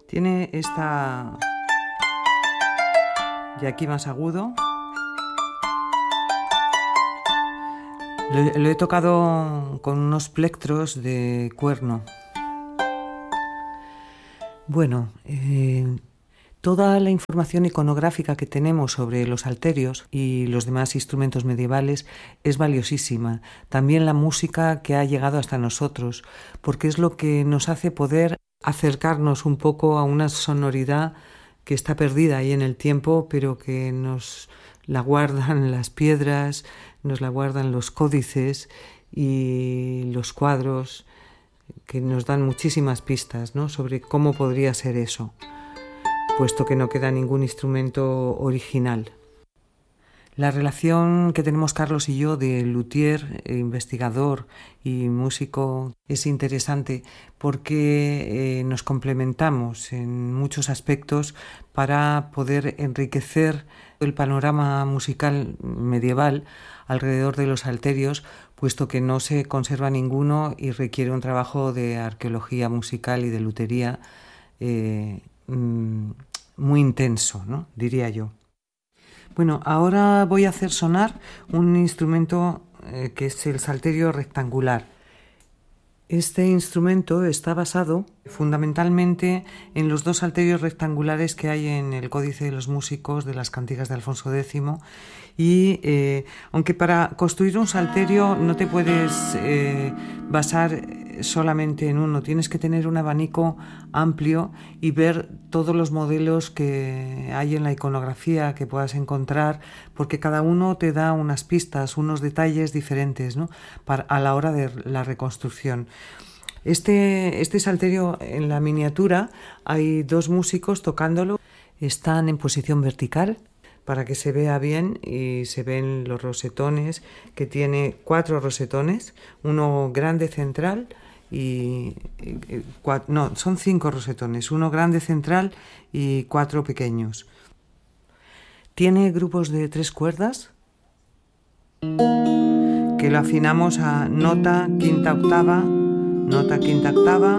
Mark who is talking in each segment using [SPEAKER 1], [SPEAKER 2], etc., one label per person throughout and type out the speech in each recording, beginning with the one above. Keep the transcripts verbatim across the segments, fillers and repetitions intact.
[SPEAKER 1] Tiene esta... y aquí más agudo. Lo, lo he tocado con unos plectros de cuerno. Bueno, eh, toda la información iconográfica que tenemos sobre los salterios y los demás instrumentos medievales es valiosísima. También la música que ha llegado hasta nosotros, porque es lo que nos hace poder acercarnos un poco a una sonoridad que está perdida ahí en el tiempo, pero que nos la guardan las piedras, nos la guardan los códices y los cuadros, que nos dan muchísimas pistas, ¿no?, sobre cómo podría ser eso, puesto que no queda ningún instrumento original. La relación que tenemos Carlos y yo de luthier, investigador y músico es interesante porque eh, nos complementamos en muchos aspectos para poder enriquecer el panorama musical medieval alrededor de los salterios, puesto que no se conserva ninguno y requiere un trabajo de arqueología musical y de lutería eh, muy intenso, ¿no?, diría yo. Bueno, ahora voy a hacer sonar un instrumento eh, que es el salterio rectangular. Este instrumento está basado fundamentalmente en los dos salterios rectangulares que hay en el Códice de los Músicos de las Cantigas de Alfonso X, y eh, aunque para construir un salterio no te puedes eh, basar solamente en uno, tienes que tener un abanico amplio y ver todos los modelos que hay en la iconografía que puedas encontrar, porque cada uno te da unas pistas, unos detalles diferentes, ¿no?, para, a la hora de la reconstrucción. Este, este salterio, en la miniatura hay dos músicos tocándolo, están en posición vertical para que se vea bien, y se ven los rosetones, que tiene cuatro rosetones, uno grande central y, y cuatro, no, son cinco rosetones, uno grande central y cuatro pequeños. Tiene grupos de tres cuerdas que lo afinamos a nota, quinta, octava, nota, quinta, octava.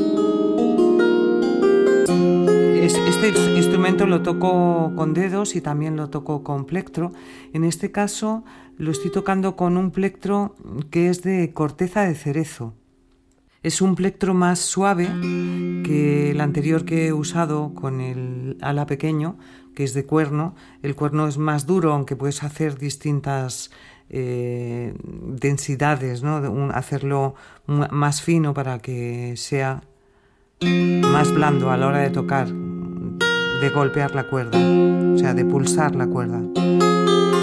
[SPEAKER 1] Este instrumento lo toco con dedos y también lo toco con plectro. En este caso lo estoy tocando con un plectro que es de corteza de cerezo. Es un plectro más suave que el anterior que he usado con el ala pequeño, que es de cuerno. El cuerno es más duro, aunque puedes hacer distintas eh, densidades, ¿no?, hacerlo más fino para que sea más blando a la hora de tocar, de golpear la cuerda, o sea, de pulsar la cuerda.